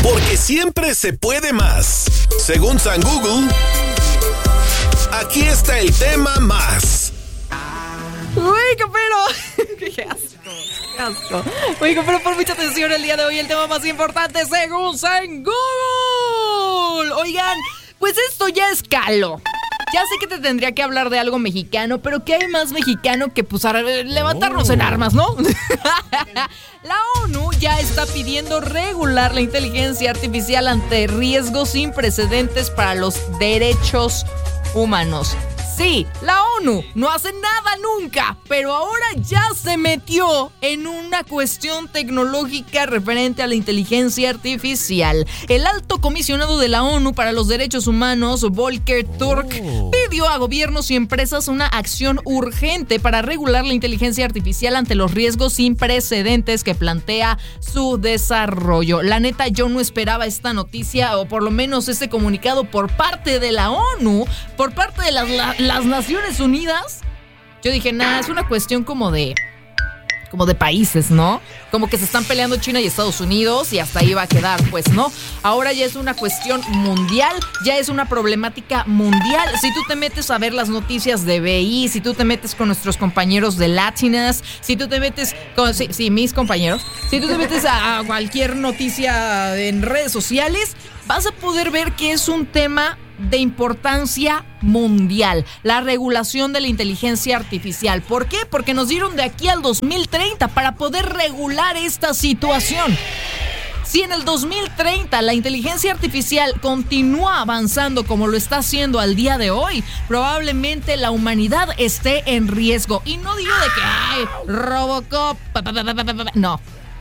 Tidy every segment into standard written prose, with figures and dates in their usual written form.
Porque siempre se puede más. Según San Google, aquí está el tema más. Uy, pero qué asco. Uy, pero por mucha atención el día de hoy, el tema más importante según San Google. Oigan, pues esto ya escaló. Ya sé que te tendría que hablar de algo mexicano, pero ¿qué hay más mexicano que pues levantarnos en armas, no? La ONU ya está pidiendo regular la inteligencia artificial ante riesgos sin precedentes para los derechos humanos. Sí, la ONU no hace nada nunca, pero ahora ya se metió en una cuestión tecnológica referente a la inteligencia artificial. El alto comisionado de la ONU para los Derechos Humanos, Volker Turk, pidió a gobiernos y empresas una acción urgente para regular la inteligencia artificial ante los riesgos sin precedentes que plantea su desarrollo. La neta, yo no esperaba esta noticia, o por lo menos este comunicado por parte de la ONU, por parte de las Naciones Unidas. Yo dije, es una cuestión como de países, ¿no? Como que se están peleando China y Estados Unidos y hasta ahí va a quedar, pues, ¿no? Ahora ya es una cuestión mundial, ya es una problemática mundial. Si tú te metes a ver las noticias de BI, si tú te metes con nuestros compañeros de Latinas, si tú te metes con, mis compañeros, si tú te metes a cualquier noticia en redes sociales, vas a poder ver que es un tema de importancia mundial, la regulación de la inteligencia artificial. ¿Por qué? Porque nos dieron de aquí al 2030 para poder regular esta situación. Si en el 2030 la inteligencia artificial continúa avanzando como lo está haciendo al día de hoy, probablemente la humanidad esté en riesgo. Y no digo de que, Robocop, no.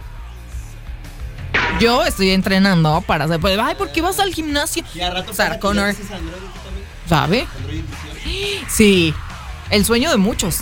Yo estoy entrenando para hacer... ¿por qué vas al gimnasio? Y a rato Sarah Connor, ¿sabe? Sí, el sueño de muchos.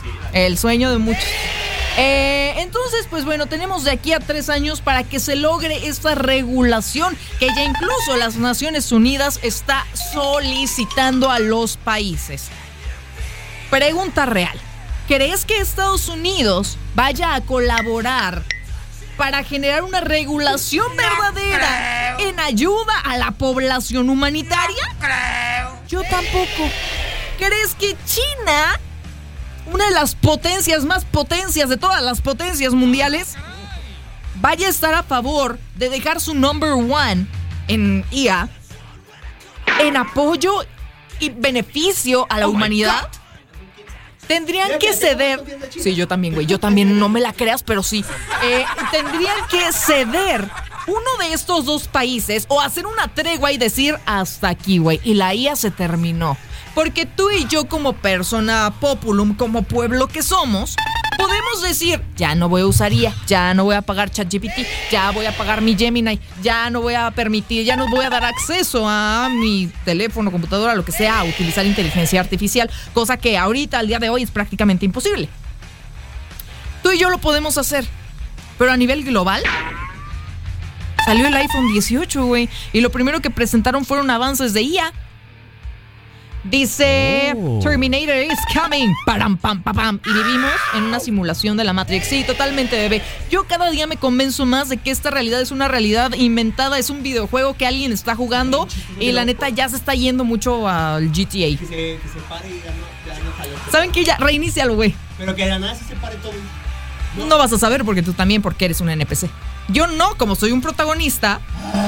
Entonces, pues bueno, tenemos de aquí a 3 años para que se logre esta regulación que ya incluso las Naciones Unidas está solicitando a los países. Pregunta real. ¿Crees que Estados Unidos vaya a colaborar para generar una regulación verdadera en ayuda a la población humanitaria? No creo. Yo tampoco. ¿Crees que China, una de las potencias más potencias de todas las potencias mundiales, vaya a estar a favor de dejar su number one en IA en apoyo y beneficio a la humanidad? Tendrían que ceder. Sí, yo también, güey. Yo también, no me la creas, pero sí. Tendrían que ceder uno de estos dos países o hacer una tregua y decir hasta aquí, güey. Y la IA se terminó. Porque tú y yo, como persona populum, como pueblo que somos, podemos decir, ya no voy a usar IA, ya no voy a pagar ChatGPT, ya voy a pagar mi Gemini, ya no voy a permitir, ya no voy a dar acceso a mi teléfono, computadora, lo que sea, a utilizar inteligencia artificial, cosa que ahorita, al día de hoy, es prácticamente imposible. Tú y yo lo podemos hacer, pero a nivel global, salió el iPhone 18, güey, y lo primero que presentaron fueron avances de IA. Dice, Terminator is coming, param, pam, pam, pam. Y vivimos en una simulación de la Matrix. Sí, totalmente, bebé. Yo cada día me convenzo más de que esta realidad es una realidad inventada. Es un videojuego que alguien está jugando. Y la neta ya se está yendo mucho al GTA. Que se pare y ya no falló. ¿Saben qué? Ya, reinícialo, güey. Pero que de la nada se pare todo. No vas a saber porque tú también, porque eres un NPC. Yo no, como soy un protagonista.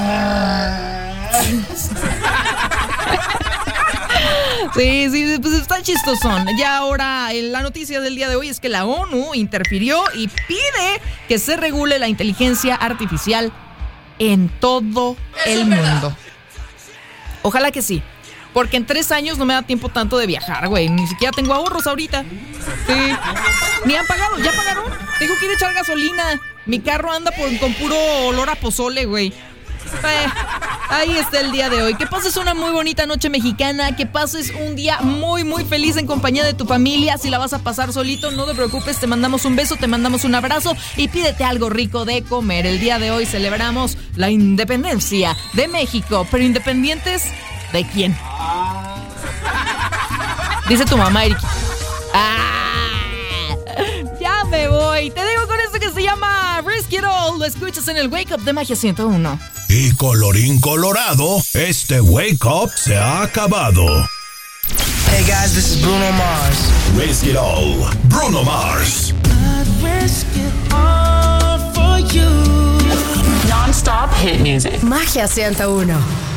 Sí, pues está chistosón. Ya ahora la noticia del día de hoy es que la ONU interfirió y pide que se regule la inteligencia artificial en todo el mundo. Ojalá que sí, porque en 3 años no me da tiempo tanto de viajar, güey. Ni siquiera tengo ahorros ahorita. Sí. Ni han pagado, ¿ya pagaron? Tengo que ir a echar gasolina. Mi carro anda con puro olor a pozole, güey. Ahí está el día de hoy. Que pases una muy bonita noche mexicana. Que pases un día muy, muy feliz en compañía de tu familia. Si la vas a pasar solito, no te preocupes. Te mandamos un beso, te mandamos un abrazo y pídete algo rico de comer. El día de hoy celebramos la independencia de México. Pero ¿independientes de quién? Dice tu mamá, Eric. Ya me voy. Te dejo con este que se llama Risk It All. Lo escuchas en el Wake Up de Magia 101. Y colorín colorado, este Wake Up se ha acabado. Hey guys, this is Bruno Mars. Risk It All, Bruno Mars. I'd risk it all for you. Non-stop hit music. Magia 101.